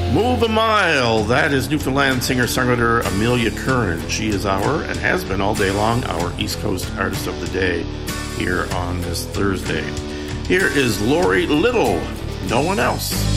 Move a Mile. That is Newfoundland singer-songwriter Amelia Curran. She is our, and has been all day long, our East Coast Artist of the Day here on this Thursday. Here is Lori Little, No One Else.